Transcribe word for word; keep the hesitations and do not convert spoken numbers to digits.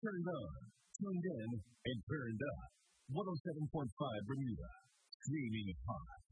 turned on, tuned in, and turned up. one oh seven point five Bermuda. Streaming hot.